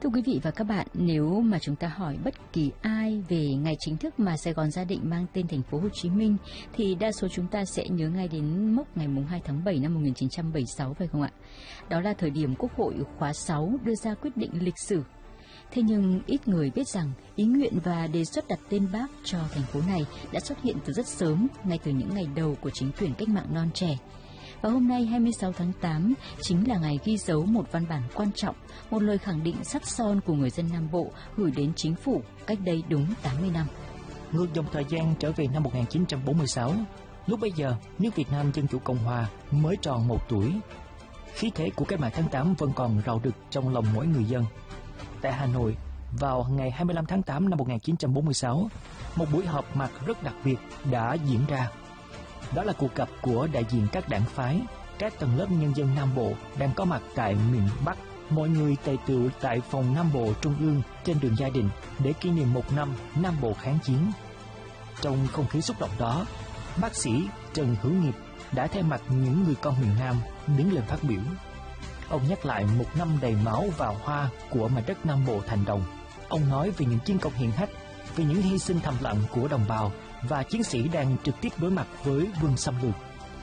Thưa quý vị và các bạn, nếu mà chúng ta hỏi bất kỳ ai về ngày chính thức mà Sài Gòn gia định mang tên thành phố Hồ Chí Minh thì đa số chúng ta sẽ nhớ ngay đến mốc ngày 2 tháng 7 năm 1976 phải không ạ? Đó là thời điểm Quốc hội khóa 6 đưa ra quyết định lịch sử. Thế nhưng ít người biết rằng ý nguyện và đề xuất đặt tên Bác cho thành phố này đã xuất hiện từ rất sớm, ngay từ những ngày đầu của chính quyền cách mạng non trẻ. Và hôm nay 26 tháng 8 chính là ngày ghi dấu một văn bản quan trọng, một lời khẳng định sắt son của người dân Nam Bộ gửi đến chính phủ cách đây đúng 80 năm. Ngược dòng thời gian trở về năm 1946, lúc bấy giờ nước Việt Nam Dân Chủ Cộng Hòa mới tròn 1 tuổi. Khí thế của cách mạng tháng 8 vẫn còn rạo rực trong lòng mỗi người dân. Tại Hà Nội, vào ngày 25 tháng 8 năm 1946, một buổi họp mặt rất đặc biệt đã diễn ra. Đó là cuộc gặp của đại diện các đảng phái, các tầng lớp nhân dân Nam Bộ đang có mặt tại miền Bắc. Mọi người tề tựu tại phòng Nam Bộ Trung ương trên đường Gia Định để kỷ niệm 1 năm Nam Bộ kháng chiến. Trong không khí xúc động đó, bác sĩ Trần Hữu Nghiệp đã thay mặt những người con miền Nam đứng lên phát biểu. Ông nhắc lại 1 năm đầy máu và hoa của mảnh đất Nam Bộ thành đồng. Ông nói về những chiến công hiển hách, về những hy sinh thầm lặng của đồng bào và chiến sĩ đang trực tiếp đối mặt với quân xâm lược.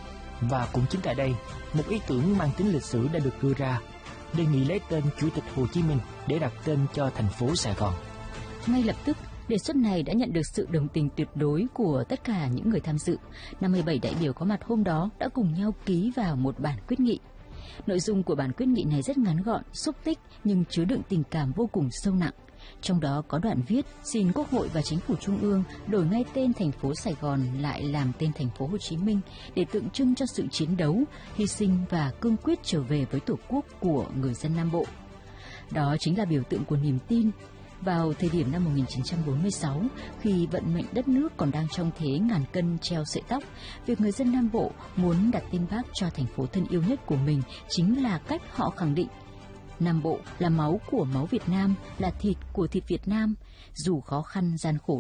Và cũng chính tại đây, một ý tưởng mang tính lịch sử đã được đưa ra, đề nghị lấy tên Chủ tịch Hồ Chí Minh để đặt tên cho thành phố Sài Gòn. Ngay lập tức, đề xuất này đã nhận được sự đồng tình tuyệt đối của tất cả những người tham dự. 57 đại biểu có mặt hôm đó đã cùng nhau ký vào một bản quyết nghị. Nội dung của bản quyết nghị này rất ngắn gọn, xúc tích nhưng chứa đựng tình cảm vô cùng sâu nặng. Trong đó có đoạn viết xin Quốc hội và Chính phủ Trung ương đổi ngay tên thành phố Sài Gòn lại làm tên thành phố Hồ Chí Minh để tượng trưng cho sự chiến đấu, hy sinh và cương quyết trở về với Tổ quốc của người dân Nam Bộ. Đó chính là biểu tượng của niềm tin. Vào thời điểm năm 1946, khi vận mệnh đất nước còn đang trong thế ngàn cân treo sợi tóc, việc người dân Nam Bộ muốn đặt tên Bác cho thành phố thân yêu nhất của mình chính là cách họ khẳng định Nam Bộ là máu của máu Việt Nam, là thịt của thịt Việt Nam, dù khó khăn gian khổ